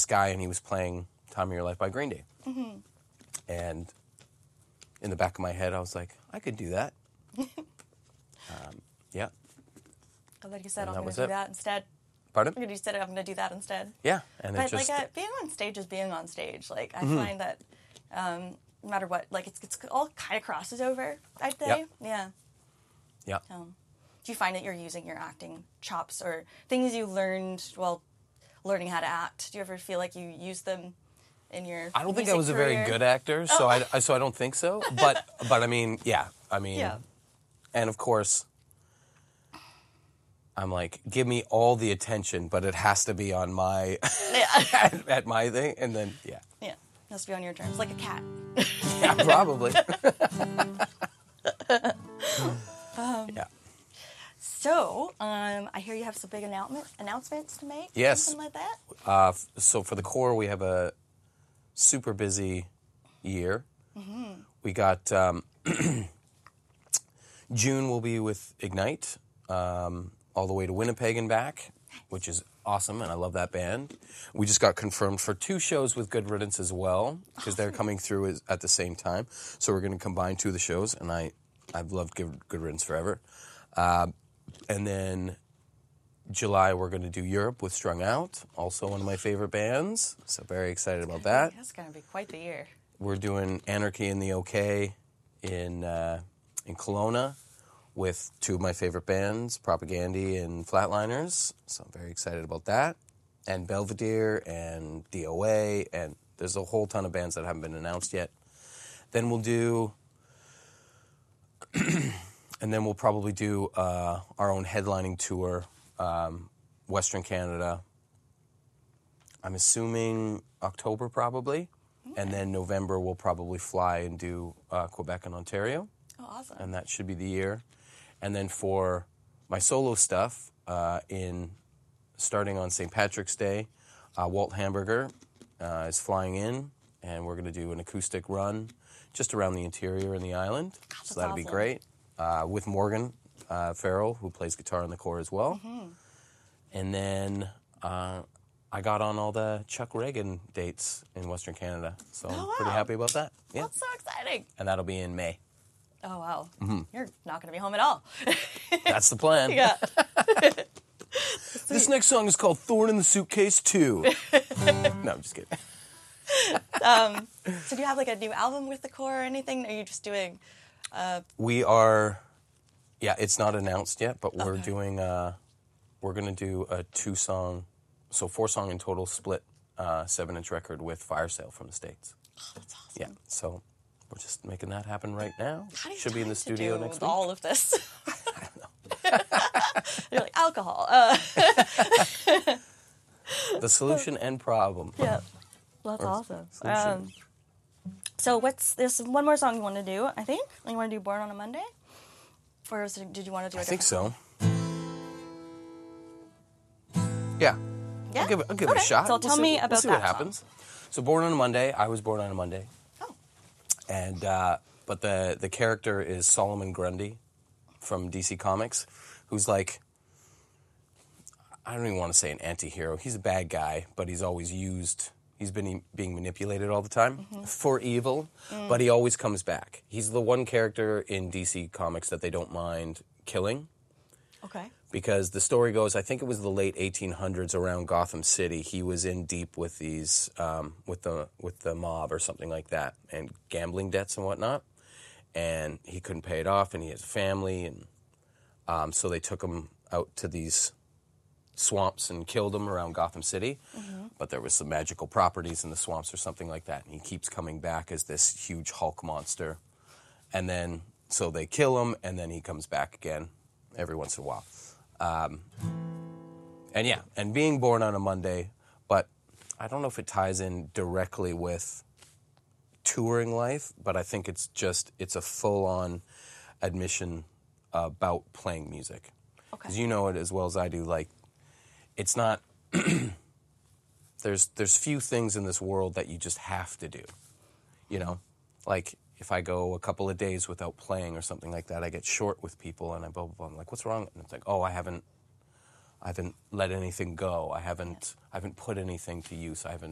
this guy, and he was playing Time of Your Life by Green Day. Mm-hmm. And in the back of my head, I was like, I could do that. Yeah. I like you said, And I'm that going was to do it. that instead. Pardon? You said I'm going to do that instead. Yeah. And But it just... being on stage is being on stage. Like, I find that no matter what, like, it's all kind of crosses over, I'd say. Yep. Yeah. Yeah. Do you find that you're using your acting chops or things you learned while learning how to act? Do you ever feel like you use them in your I don't think I music was a career? very good actor, so I don't think so. But I mean, yeah. I mean, Yeah. and of course, I'm like, give me all the attention, but it has to be on my Yeah. at my thing, and then yeah, Yeah. It has to be on your terms, like a cat. yeah, probably. Yeah. So, I hear you have some big announcements to make. Yes. Something like that. So for the core, we have a super busy year. Mm-hmm. We got June will be with Ignite, all the way to Winnipeg and back, which is awesome, and I love that band. We just got confirmed for 2 shows with Good Riddance as well, because they're coming through at the same time. So we're going to combine 2 of the shows, and I've loved Good Riddance forever. And then July, we're going to do Europe with Strung Out, also one of my favorite bands. So very excited about that. That's going to be quite the year. We're doing Anarchy in the OK in Kelowna with 2 of my favorite bands, Propagandy and Flatliners. So I'm very excited about that. And Belvedere and DOA, and there's a whole ton of bands that haven't been announced yet. Then we'll do... And then we'll probably do our own headlining tour, Western Canada. I'm assuming October probably. Okay. And then November we'll probably fly and do Quebec and Ontario. Oh, awesome. And that should be the year. And then for my solo stuff, starting on St. Patrick's Day, Walt Hamburger is flying in, and we're going to do an acoustic run just around the interior and the island. So that'll be great. With Morgan Farrell, who plays guitar in the core as well. Mm-hmm. And then I got on all the Chuck Reagan dates in Western Canada, so I'm pretty happy about that. Yeah. That's so exciting. And that'll be in May. Oh, wow. Mm-hmm. You're not going to be home at all. That's the plan. Yeah. This next song is called Thorn in the Suitcase 2. No, I'm just kidding. So do you have like a new album with the core or anything? Or are you just doing... We are, it's not announced yet, but we're doing, we're going to do a 2-song, so 4-song in total split 7-inch record with Fire Sale from the States. Oh, that's awesome. Yeah, so we're just making that happen right now. How do you Should be in the studio next week. All of this. I don't know. You're like, alcohol. The solution and problem. Yeah, well, that's awesome. So there's one more song you want to do, I think? You want to do Born on a Monday? Or did you want to do a different song? Yeah. Yeah? I'll give it a shot. So tell me about we'll see that what happens. So Born on a Monday, I was born on a Monday. Oh. And, but the character is Solomon Grundy from DC Comics, who's like, I don't even want to say an anti-hero. He's a bad guy, but he's always used... He's been being manipulated all the time for evil, but he always comes back. He's the one character in DC Comics that they don't mind killing. Okay. Because the story goes, I think it was the late 1800s around Gotham City. He was in deep with these, with the mob or something like that, and gambling debts and whatnot. And he couldn't pay it off, and he has a family, and so they took him out to these swamps and killed him around Gotham City, but there was some magical properties in the swamps or something like that, and he keeps coming back as this huge Hulk monster, and then so they kill him, and then he comes back again every once in a while, and being born on a Monday, but I don't know if it ties in directly with touring life, but I think it's a full-on admission about playing music, because you know it as well as I do, like, it's not, there's few things in this world that you just have to do, you know? Like, if I go a couple of days without playing or something like that, I get short with people, and I'm like, what's wrong? And it's like, oh, I haven't let anything go. I haven't put anything to use. I haven't